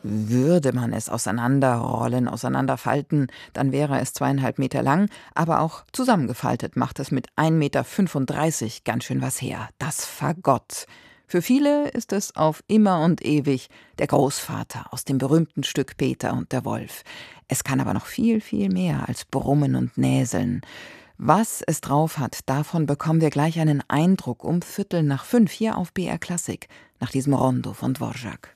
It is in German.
Würde man es auseinanderrollen, auseinanderfalten, dann wäre es 2,5 Meter lang, aber auch zusammengefaltet macht es mit 1,35 Meter ganz schön was her. Das Fagott. Für viele ist es auf immer und ewig der Großvater aus dem berühmten Stück Peter und der Wolf. Es kann aber noch viel, viel mehr als brummen und näseln. Was es drauf hat, davon bekommen wir gleich einen Eindruck um 4:45 hier auf BR Klassik, nach diesem Rondo von Dvorak.